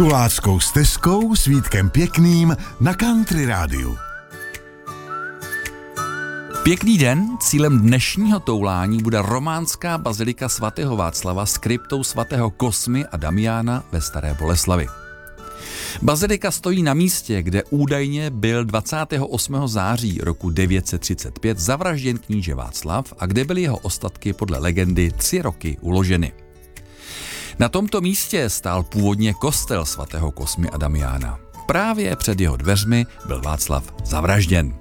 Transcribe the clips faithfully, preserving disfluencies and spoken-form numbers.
Tuláckou stezkou s Vítkem Pěkným na Country Rádiu. Pěkný den, cílem dnešního toulání bude románská bazilika svatého Václava s kryptou svatého Kosmy a Damiána ve Staré Boleslavi. Bazilika stojí na místě, kde údajně byl dvacátého osmého září roku devět set třicet pět zavražděn kníže Václav a kde byly jeho ostatky podle legendy tři roky uloženy. Na tomto místě stál původně kostel svatého Kosmy a Damiána. Právě před jeho dveřmi byl Václav zavražděn.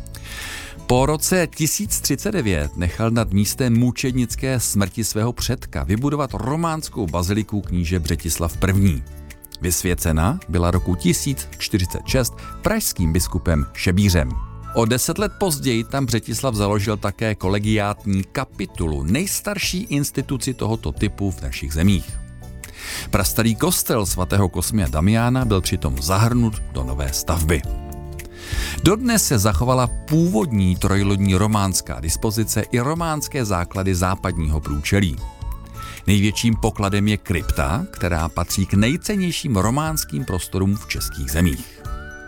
Po roce tisíc třicet devět nechal nad místem mučednické smrti svého předka vybudovat románskou baziliku kníže Břetislav I. Vysvěcena byla roku tisíc čtyřicet šest pražským biskupem Šebířem. O deset let později tam Břetislav založil také kolegiátní kapitulu, nejstarší instituci tohoto typu v našich zemích. Prastarý kostel svatého Kosmy a Damiána byl přitom zahrnut do nové stavby. Dodnes se zachovala původní trojlodní románská dispozice i románské základy západního průčelí. Největším pokladem je krypta, která patří k nejcennějším románským prostorům v českých zemích.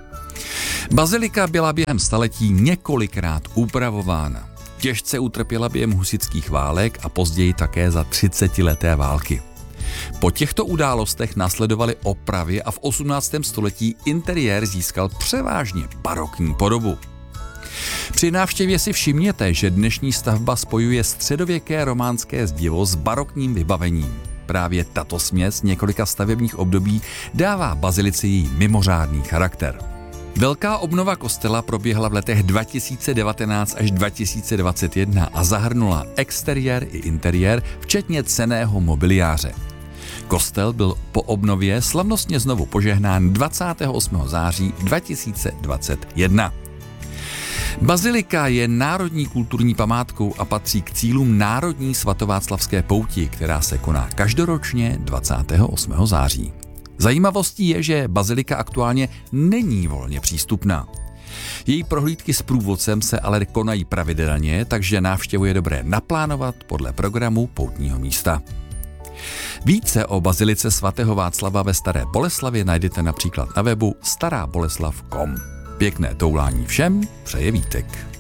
Bazilika byla během staletí několikrát upravována. Těžce utrpěla během husitských válek a později také za třicetileté války. Po těchto událostech následovaly opravy a v osmnáctém století interiér získal převážně barokní podobu. Při návštěvě si všimněte, že dnešní stavba spojuje středověké románské zdivo s barokním vybavením. Právě tato směs několika stavebních období dává bazilice její mimořádný charakter. Velká obnova kostela proběhla v letech dva tisíce devatenáct až dva tisíce dvacet jedna a zahrnula exteriér i interiér, včetně cenného mobiliáře. Kostel byl po obnově slavnostně znovu požehnán dvacátého osmého září dva tisíce dvacet jedna. Bazilika je národní kulturní památkou a patří k cílům Národní svatováclavské pouti, která se koná každoročně dvacátého osmého září. Zajímavostí je, že bazilika aktuálně není volně přístupná. Její prohlídky s průvodcem se ale konají pravidelně, takže návštěvu je dobré naplánovat podle programu poutního místa. Více o bazilice svatého Václava ve Staré Boleslavě najdete například na webu stará boleslav tečka com. Pěkné toulání všem přeje Vítek.